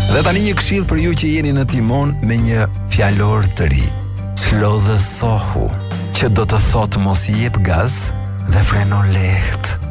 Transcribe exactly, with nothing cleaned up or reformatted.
Dhe tani një këshill për ju që jeni në timon me një fjalor të ri. Çlodhësohu, që do të thotë mos jep gaz dhe freno lehtë.